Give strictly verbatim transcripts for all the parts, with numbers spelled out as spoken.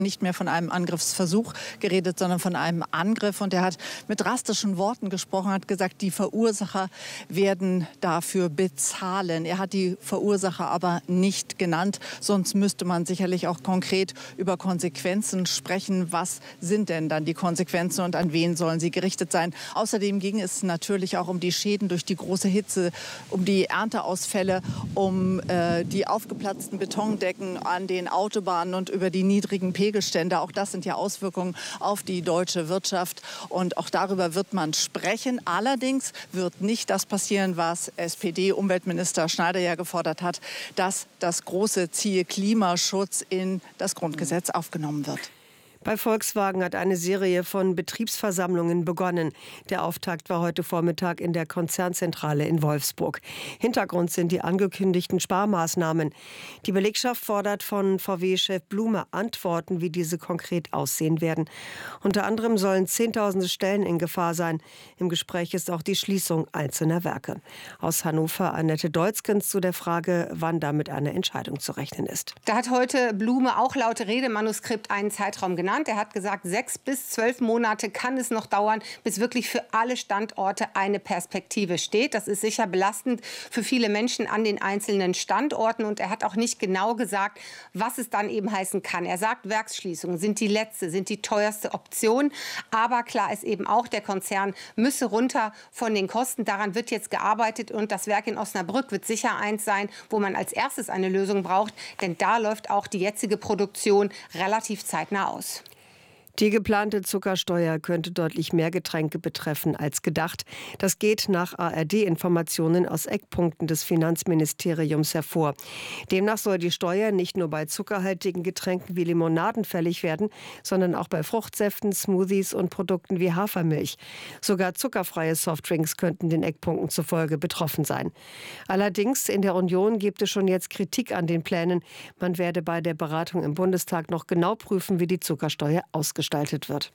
nicht mehr von einem Angriffsversuch geredet, sondern von einem Angriff. Und er hat mit drastischen Worten gesprochen, hat gesagt, die Verursacher werden dafür bezahlen. Er hat die Verursacher aber nicht genannt. Sonst müsste man sicherlich auch konkret über Konsequenzen sprechen. Was sind denn dann die Konsequenzen und an wen sollen sie gerichtet sein? Außerdem ging es natürlich auch um die Schäden durch die große Hitze, um die Ernteausfälle, um äh, die aufgeplatzten Betondecken an den Autobahnen und über die niedrigen Pegelstände. Auch das sind ja Auswirkungen auf die deutsche Wirtschaft. Und auch darüber wird man sprechen. Allerdings wird nicht das passieren, was S P D-Umweltminister Schneider ja gefordert hat, dass das große Ziel Klimaschutz in das Grundgesetz aufgenommen wird. Bei Volkswagen hat eine Serie von Betriebsversammlungen begonnen. Der Auftakt war heute Vormittag in der Konzernzentrale in Wolfsburg. Hintergrund sind die angekündigten Sparmaßnahmen. Die Belegschaft fordert von V W-Chef Blume Antworten, wie diese konkret aussehen werden. Unter anderem sollen Zehntausende Stellen in Gefahr sein. Im Gespräch ist auch die Schließung einzelner Werke. Aus Hannover Annette Deutzkens zu der Frage, wann damit eine Entscheidung zu rechnen ist. Da hat heute Blume auch laut Redemanuskript einen Zeitraum genannt. Er hat gesagt, sechs bis zwölf Monate kann es noch dauern, bis wirklich für alle Standorte eine Perspektive steht. Das ist sicher belastend für viele Menschen an den einzelnen Standorten. Und er hat auch nicht genau gesagt, was es dann eben heißen kann. Er sagt, Werksschließungen sind die letzte, sind die teuerste Option. Aber klar ist eben auch, der Konzern müsse runter von den Kosten. Daran wird jetzt gearbeitet. Und das Werk in Osnabrück wird sicher eins sein, wo man als erstes eine Lösung braucht. Denn da läuft auch die jetzige Produktion relativ zeitnah aus. Die geplante Zuckersteuer könnte deutlich mehr Getränke betreffen als gedacht. Das geht nach A R D-Informationen aus Eckpunkten des Finanzministeriums hervor. Demnach soll die Steuer nicht nur bei zuckerhaltigen Getränken wie Limonaden fällig werden, sondern auch bei Fruchtsäften, Smoothies und Produkten wie Hafermilch. Sogar zuckerfreie Softdrinks könnten den Eckpunkten zufolge betroffen sein. Allerdings in der Union gibt es schon jetzt Kritik an den Plänen. Man werde bei der Beratung im Bundestag noch genau prüfen, wie die Zuckersteuer ausgestaltet gestaltet wird.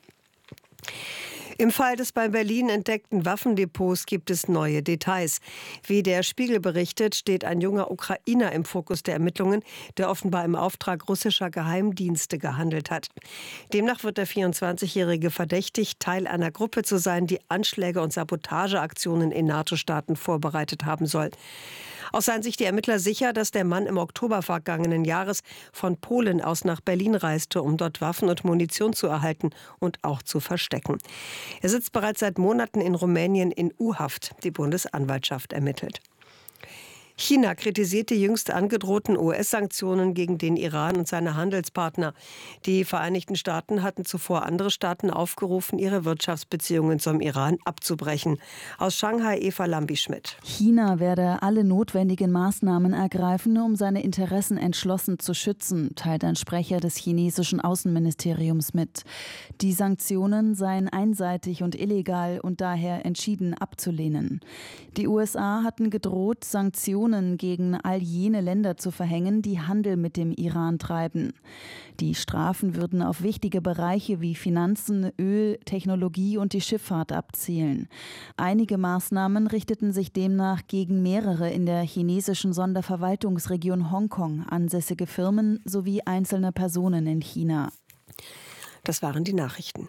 Im Fall des bei Berlin entdeckten Waffendepots gibt es neue Details. Wie der Spiegel berichtet, steht ein junger Ukrainer im Fokus der Ermittlungen, der offenbar im Auftrag russischer Geheimdienste gehandelt hat. Demnach wird der vierundzwanzigjährige verdächtigt, Teil einer Gruppe zu sein, die Anschläge und Sabotageaktionen in NATO-Staaten vorbereitet haben soll. Auch seien sich die Ermittler sicher, dass der Mann im Oktober vergangenen Jahres von Polen aus nach Berlin reiste, um dort Waffen und Munition zu erhalten und auch zu verstecken. Er sitzt bereits seit Monaten in Rumänien in U-Haft. Die Bundesanwaltschaft ermittelt. China kritisiert die jüngst angedrohten U S-Sanktionen gegen den Iran und seine Handelspartner. Die Vereinigten Staaten hatten zuvor andere Staaten aufgerufen, ihre Wirtschaftsbeziehungen zum Iran abzubrechen. Aus Shanghai Eva Lambi-Schmidt. China werde alle notwendigen Maßnahmen ergreifen, um seine Interessen entschlossen zu schützen, teilt ein Sprecher des chinesischen Außenministeriums mit. Die Sanktionen seien einseitig und illegal und daher entschieden abzulehnen. Die U S A hatten gedroht, Sanktionen gegen all jene Länder zu verhängen, die Handel mit dem Iran treiben. Die Strafen würden auf wichtige Bereiche wie Finanzen, Öl, Technologie und die Schifffahrt abzielen. Einige Maßnahmen richteten sich demnach gegen mehrere in der chinesischen Sonderverwaltungsregion Hongkong ansässige Firmen sowie einzelne Personen in China. Das waren die Nachrichten.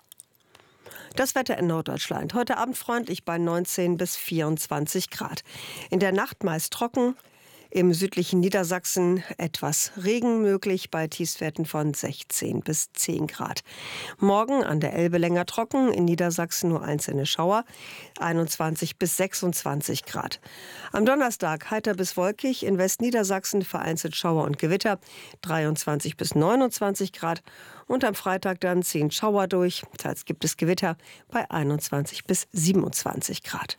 Das Wetter in Norddeutschland. Heute Abend freundlich bei neunzehn bis vierundzwanzig Grad. In der Nacht meist trocken. Im südlichen Niedersachsen etwas Regen möglich bei Tiefstwerten von sechzehn bis zehn Grad. Morgen an der Elbe länger trocken, in Niedersachsen nur einzelne Schauer, einundzwanzig bis sechsundzwanzig Grad. Am Donnerstag heiter bis wolkig, in Westniedersachsen vereinzelt Schauer und Gewitter, dreiundzwanzig bis neunundzwanzig Grad. Und am Freitag dann ziehen Schauer durch, teils gibt es Gewitter bei einundzwanzig bis siebenundzwanzig Grad.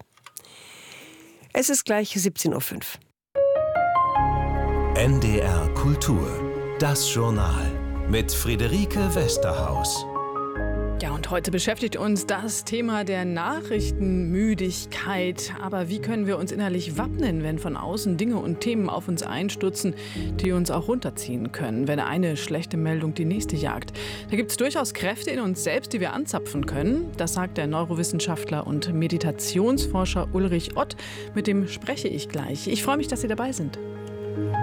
Es ist gleich siebzehn Uhr fünf. N D R Kultur, das Journal mit Friederike Westerhaus. Ja, und heute beschäftigt uns das Thema der Nachrichtenmüdigkeit. Aber wie können wir uns innerlich wappnen, wenn von außen Dinge und Themen auf uns einstürzen, die uns auch runterziehen können, wenn eine schlechte Meldung die nächste jagt? Da gibt es durchaus Kräfte in uns selbst, die wir anzapfen können. Das sagt der Neurowissenschaftler und Meditationsforscher Ulrich Ott. Mit dem spreche ich gleich. Ich freue mich, dass Sie dabei sind.